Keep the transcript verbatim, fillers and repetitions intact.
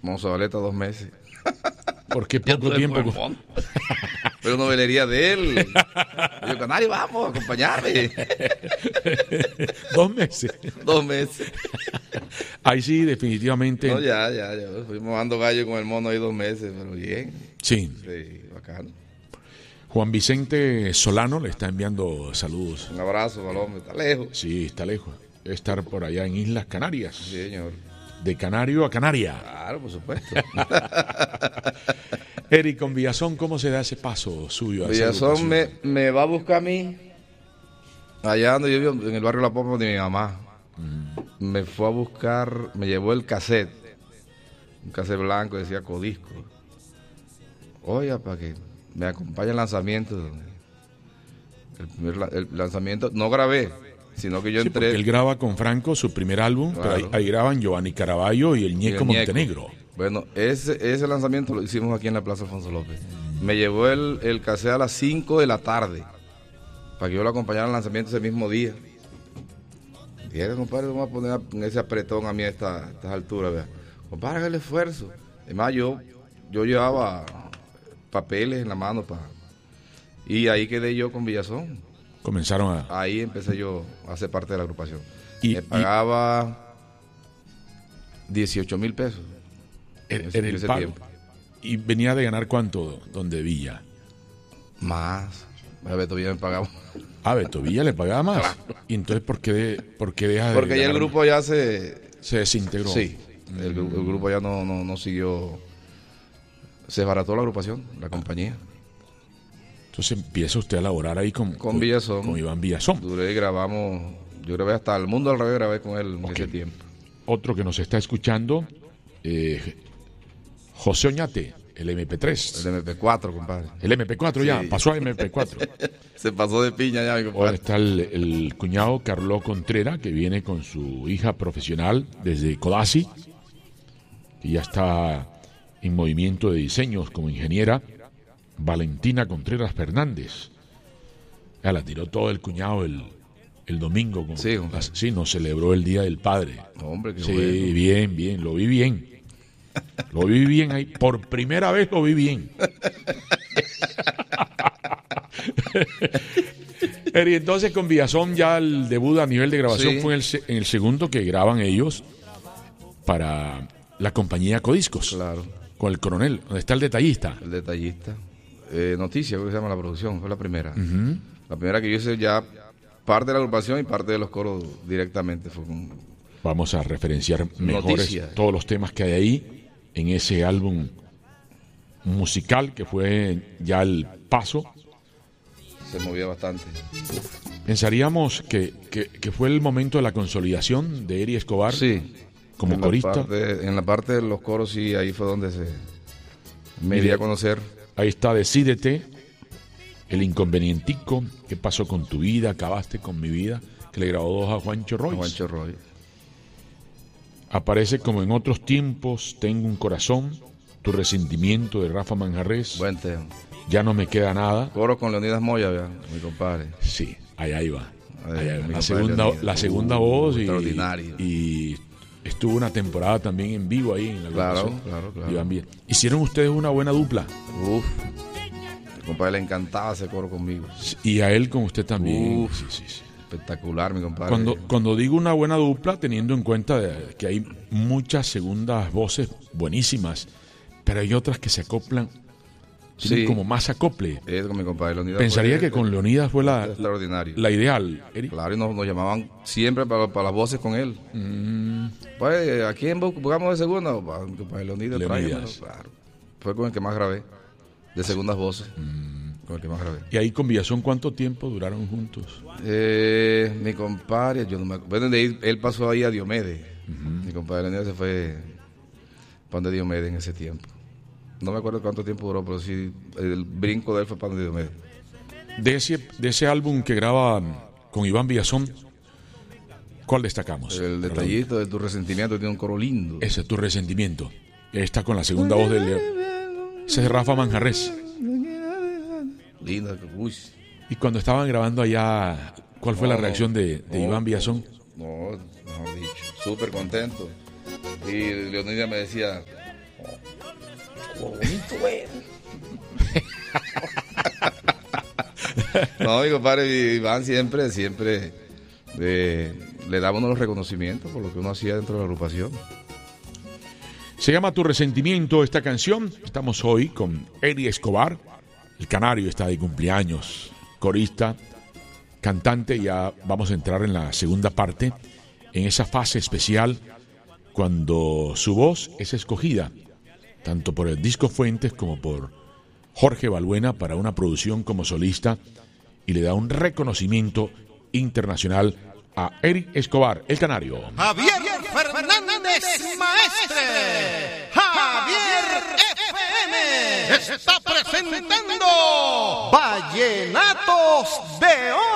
Monzabaleta dos meses. ¿Por qué poco tiempo? Con... Pero novelería de él. Yo, Canario, vamos, acompañarme. Dos meses. Dos meses. Ahí sí, definitivamente. No, ya, ya, ya. Fuimos dando gallo con el mono ahí dos meses, pero bien. Sí. Sí, bacano. Juan Vicente Solano le está enviando saludos. Un abrazo, Paloma. Está lejos. Sí, está lejos. Debe estar por allá en Islas Canarias. Sí, señor. De Canario a Canaria. Claro, por supuesto. Eric, con Villazón, ¿cómo se da ese paso suyo? Villazón me, me va a buscar a mí. Allá donde yo vivo, en el barrio La Pompa de mi mamá. Mm. Me fue a buscar, me llevó el cassette. Un cassette blanco, decía Codisco. Oiga, para que me acompañe el lanzamiento. El primer el lanzamiento, no grabé, sino que yo sí, entré. Él graba con Franco su primer álbum, claro. Pero ahí, ahí graban Giovanni Caraballo y el Ñeco Montenegro. Bueno, ese, ese lanzamiento lo hicimos aquí en la Plaza Alfonso López. Me llevó el, el cassette a las cinco de la tarde para que yo lo acompañara al lanzamiento ese mismo día. Dije, compadre, vamos a poner en ese apretón a mí a esta, estas alturas. Vea. Compadre, haga el esfuerzo. Además, yo, yo llevaba papeles en la mano para... Y ahí quedé yo con Villazón. Comenzaron a... Ahí empecé yo a ser parte de la agrupación. Y, Me pagaba y... dieciocho mil pesos. En, en el pago. Tiempo. ¿Y venía de ganar cuánto donde Villa? Más. A Beto Villa me pagaba. Ah, Beto Villa le pagaba más. Claro. ¿Y entonces por qué, de, por qué deja de Porque ya el grupo ya se... Se desintegró. Sí. Mm. El, el grupo ya no, no, no siguió... Se desbarató la agrupación, la compañía. Entonces empieza usted a laborar ahí con, con Villazón. Con Iván Villazón. Duré y grabamos... Yo grabé hasta El Mundo al Revés, grabé con él en okay. ese tiempo. Otro que nos está escuchando... Eh, José Oñate, el eme pe tres. El eme pe cuatro, compadre. El eme pe cuatro ya, sí. Pasó a eme pe cuatro. Se pasó de piña ya, mi compadre. Ahora está el, el cuñado Carlos Contreras, que viene con su hija profesional desde Codazzi, que ya está en movimiento de diseños como ingeniera, Valentina Contreras Fernández. Ya la tiró todo el cuñado el, el domingo. Como, sí, las, sí, nos celebró el Día del Padre. Hombre, qué sí, bueno. bien, bien, lo vi bien. Lo vi bien ahí, por primera vez lo vi bien. Pero y entonces con Villazón ya el debut a nivel de grabación sí. fue en el, en el segundo que graban ellos para la compañía Codiscos. Claro. Con el Coronel, donde está el detallista. El detallista. Eh, Noticia, creo que se llama la producción, fue la primera. Uh-huh. La primera que yo hice ya parte de la agrupación y parte de los coros directamente. Fue con... Vamos a referenciar mejores Noticia. Todos los temas que hay ahí. En ese álbum musical que fue ya el paso. Se movía bastante. Pensaríamos que, que, que fue el momento de la consolidación de Eri Escobar sí, como en corista. La parte, en la parte de los coros sí, ahí fue donde se me di a conocer. Ahí está Decídete, El Inconvenientico, ¿Qué pasó con tu vida? Acabaste con mi vida, que le grabó dos a Juancho Roy. Juancho Roy. Aparece como en otros tiempos, Tengo un corazón, Tu resentimiento de Rafa Manjarrés. Buen tema. Ya no me queda nada. Coro con Leonidas Moya, ¿verdad? Mi compadre. Sí, allá iba. Allá Ay, iba. La, segunda, Leonidas. la segunda uh, voz y, extraordinario. Y estuvo una temporada también en vivo ahí en la Claro, claro, claro. Iban bien. Hicieron ustedes una buena dupla. Uf. Mi compadre le encantaba ese coro conmigo. Y a él con usted también. Uf. Sí, sí, sí. Espectacular, mi compadre. Cuando, cuando digo una buena dupla, teniendo en cuenta de, que hay muchas segundas voces buenísimas, pero hay otras que se acoplan, tienen sí, como más acople. Es con mi compadre Leonidas. Pensaría fue, que con Leonidas fue la, extraordinario. la ideal. Eric. Claro, y nos, nos llamaban siempre para, para las voces con él. Mm. Pues, ¿a quién buscamos de segunda? Mi compadre Leonidas. Leonidas. Claro. Fue con el que más grabé, de segundas voces. Mm. Con el que más grabé. ¿Y ahí con Villazón cuánto tiempo duraron juntos? Eh, mi compadre, yo no me acuerdo. Él, él pasó ahí a Diomedes. Uh-huh. Mi compadre Leonidas se fue para donde Diomedes en ese tiempo. No me acuerdo cuánto tiempo duró, pero sí, el brinco de él fue para donde Diomedes. De ese, de ese álbum que graba con Iván Villazón, ¿cuál destacamos? El detallito de Tu resentimiento, tiene un coro lindo. Ese, Tu resentimiento. Ahí está con la segunda voz de Leo. Ese es Rafa Manjarrés. Linda, uy. Y cuando estaban grabando allá, ¿cuál fue no, la reacción de, de no, Iván Villazón? No, mejor dicho, súper contento. Y Leonidas me decía, bonito es. No, mi compadre Iván siempre, siempre eh, le daba uno los reconocimientos por lo que uno hacía dentro de la agrupación. Se llama Tu Resentimiento esta canción. Estamos hoy con Eri Escobar. El canario está de cumpleaños, corista, cantante. Ya vamos a entrar en la segunda parte, en esa fase especial cuando su voz es escogida tanto por el Disco Fuentes como por Jorge Balbuena para una producción como solista y le da un reconocimiento internacional a Eri Escobar, el canario. Javier Fernández Maestre, Javier F M está presentando Vallenatos de Oro.